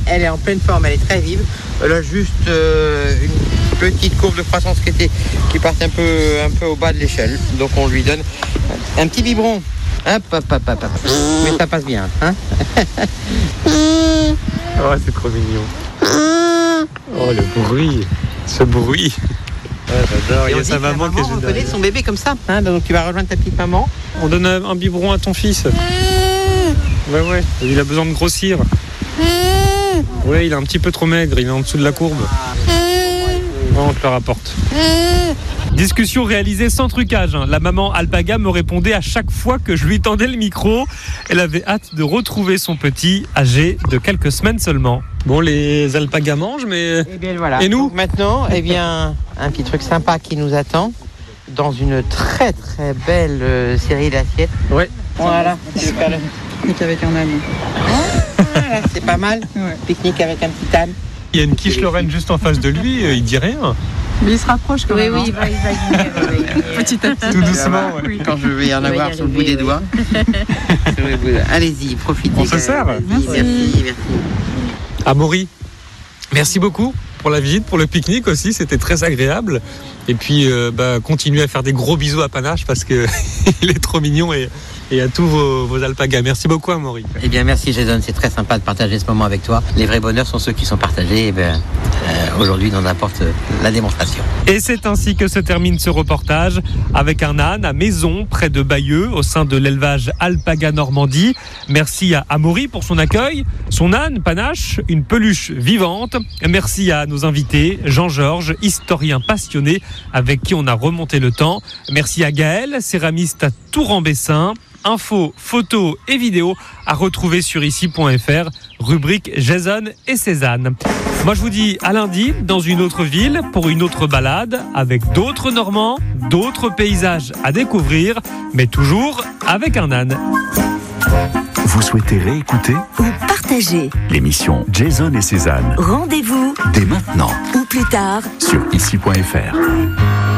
elle est en pleine forme, elle est très vive. Elle a juste une petite courbe de croissance qui part un peu au bas de l'échelle. Donc on lui donne un petit biberon. Hop. Mais ça passe bien, hein. Oh, c'est trop mignon. Oh, le bruit. Ce bruit. Ouais, j'adore. Il y a sa maman qui est juste reconnaît derrière. son bébé comme ça, hein. Donc tu vas rejoindre ta petite maman. On donne un biberon à ton fils. Ouais. Il a besoin de grossir. Oui, il est un petit peu trop maigre. Il est en dessous de la courbe. On te le rapporte. Discussion réalisée sans trucage. La maman alpaga me répondait à chaque fois que je lui tendais le micro. Elle avait hâte de retrouver son petit, âgé de quelques semaines seulement. Bon, les alpagas mangent, mais... Et bien voilà. Et nous ? Donc maintenant, un petit truc sympa qui nous attend dans une très très belle série d'assiettes. Ouais. Voilà. Tu veux faire le Pique avec un âne. Voilà, c'est pas mal. Ouais. Pique-nique avec un petit âne. Il y a une quiche Lorraine juste en face de lui, il dit rien. Mais il se rapproche quand même. Oui, il va venir. Petit à petit. Tout doucement, ouais. Oui. Quand je vais en va avoir y sur le bout des arriver, doigts. Sur le bout de- Allez-y, profitez. On se sert. Merci. Amaury, merci beaucoup pour la visite, pour le pique-nique aussi, c'était très agréable. Et puis, continuez à faire des gros bisous à Panache parce qu'il est trop mignon et à tous vos alpagas. Merci beaucoup, Amaury. Eh bien, merci Jason, c'est très sympa de partager ce moment avec toi. Les vrais bonheurs sont ceux qui sont partagés. Aujourd'hui, on apporte la démonstration. Et c'est ainsi que se termine ce reportage avec un âne à Maison, près de Bayeux, au sein de l'élevage Alpaga Normandie. Merci à Amaury pour son accueil, son âne Panache, une peluche vivante. Merci à nos invités, Jean-Georges, historien passionné avec qui on a remonté le temps. Merci à Gaël, céramiste à Tour-en-Bessin. Infos, photos et vidéos à retrouver sur ici.fr, rubrique Jason et Cézanne. Moi je vous dis à lundi dans une autre ville pour une autre balade avec d'autres Normands, d'autres paysages à découvrir, mais toujours avec un âne. Vous souhaitez réécouter ou partager l'émission Jason et Cézanne Rendez-vous dès maintenant ou plus tard sur ici.fr.